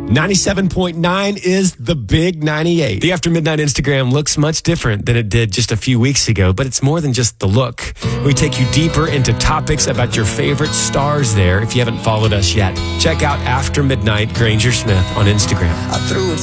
97.9 is the Big 98. The After Midnight Instagram looks much different than it did just a few weeks ago, but it's more than just the look. We take you deeper into topics about your favorite stars there if you haven't followed us yet. Check out After Midnight Granger Smith on Instagram.